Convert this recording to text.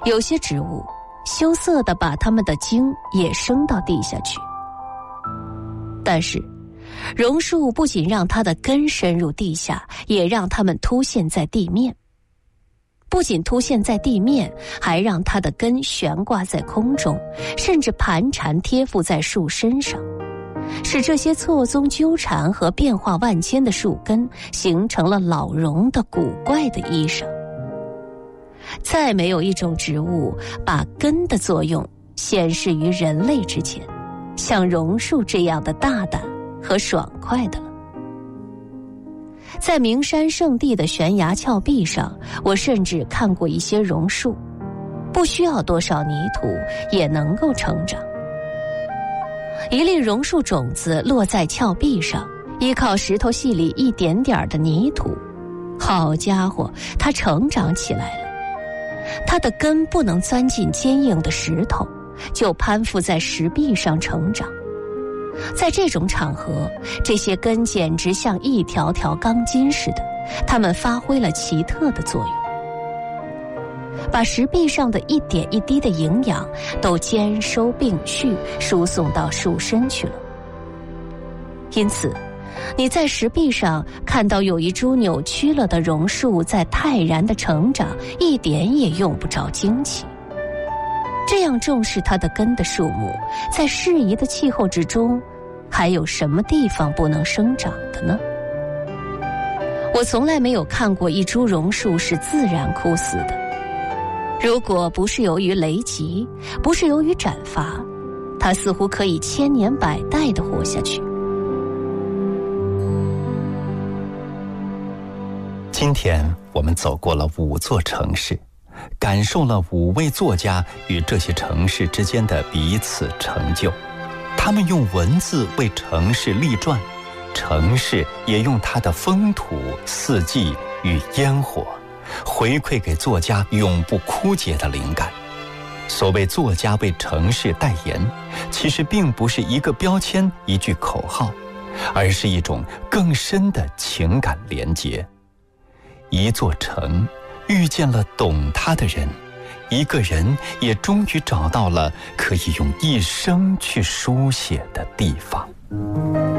有些植物羞涩地把它们的茎也伸到地下去。但是榕树不仅让它的根深入地下，也让它们凸现在地面。不仅凸现在地面，还让它的根悬挂在空中，甚至盘缠贴附在树身上，使这些错综纠缠和变化万千的树根形成了老榕的古怪的衣裳。再没有一种植物把根的作用显示于人类之前，像榕树这样的大胆和爽快的了。在名山圣地的悬崖峭壁上，我甚至看过一些榕树，不需要多少泥土也能够成长。一粒榕树种子落在峭壁上，依靠石头隙里一点点的泥土，好家伙，它成长起来了。它的根不能钻进坚硬的石头，就攀附在石壁上成长。在这种场合，这些根简直像一条条钢筋似的，它们发挥了奇特的作用，把石壁上的一点一滴的营养都兼收并蓄，输送到树身去了。因此，你在石壁上看到有一株扭曲了的榕树在泰然的成长，一点也用不着惊奇。这样重视它的根的树木，在适宜的气候之中，还有什么地方不能生长的呢？我从来没有看过一株榕树是自然枯死的。如果不是由于雷击，不是由于斩伐，它似乎可以千年百代地活下去。 今天我们走过了5座城市，感受了5位作家与这些城市之间的彼此成就。他们用文字为城市立传，城市也用它的风土、四季与烟火回馈给作家永不枯竭的灵感。所谓作家为城市代言，其实并不是一个标签、一句口号，而是一种更深的情感连结。一座城遇见了懂它的人，一个人也终于找到了可以用一生去书写的地方。